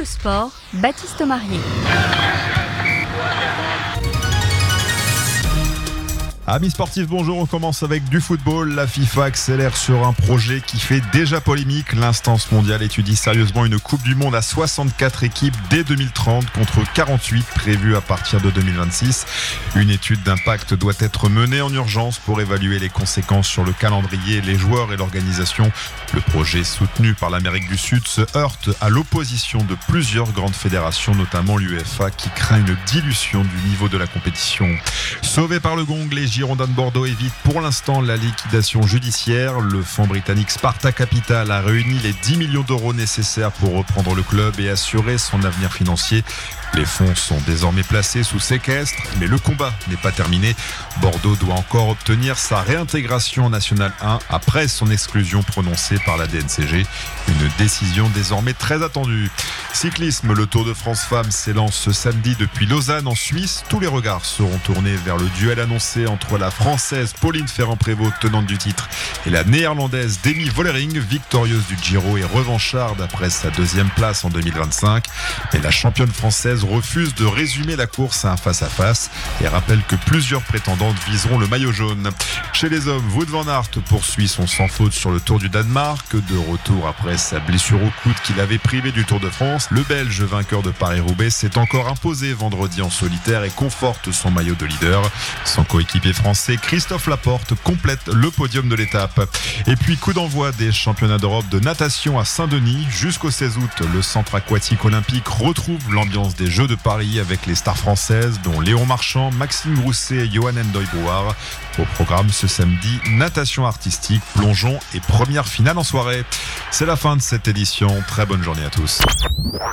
le sport, Baptiste Marier. Amis sportifs, bonjour, on commence avec du football. La FIFA accélère sur un projet qui fait déjà polémique. L'instance mondiale étudie sérieusement une Coupe du Monde à 64 équipes dès 2030 contre 48 prévues à partir de 2026. Une étude d'impact doit être menée en urgence pour évaluer les conséquences sur le calendrier, les joueurs et l'organisation. Le projet soutenu par l'Amérique du Sud se heurte à l'opposition de plusieurs grandes fédérations, notamment l'UEFA, qui craint une dilution du niveau de la compétition. Sauvés par le gong, les Girondins de Bordeaux évitent pour l'instant la liquidation judiciaire. Le fonds britannique Sparta Capital a réuni les 10 millions d'euros nécessaires pour reprendre le club et assurer son avenir financier. Les fonds sont désormais placés sous séquestre, mais le combat n'est pas terminé. Bordeaux doit encore obtenir sa réintégration en National 1 après son exclusion prononcée par la DNCG. Une décision désormais très attendue. Cyclisme, le Tour de France Femmes s'élance ce samedi depuis Lausanne en Suisse. Tous les regards seront tournés vers le duel annoncé entre la Française Pauline Ferrand-Prévot, tenante du titre, et la Néerlandaise Demi Vollering, victorieuse du Giro et revancharde après sa deuxième place en 2025. Mais la championne française refuse de résumer la course à un face-à-face et rappelle que plusieurs prétendantes viseront le maillot jaune. Chez les hommes, Wout van Aert poursuit son sans faute sur le Tour du Danemark. De retour après sa blessure au coude qui l'avait privé du Tour de France, le Belge vainqueur de Paris-Roubaix s'est encore imposé vendredi en solitaire et conforte son maillot de leader. Son coéquipier français Christophe Laporte complète le podium de l'étape. Et puis coup d'envoi des championnats d'Europe de natation à Saint-Denis. Jusqu'au 16 août, le centre aquatique olympique retrouve l'ambiance des Jeux de Paris avec les stars françaises dont Léon Marchand, Maxime Grousset et Johan Ndoye-Brouard. Au programme ce samedi, natation artistique, plongeon et première finale en soirée. C'est la fin de cette édition. Très bonne journée à tous.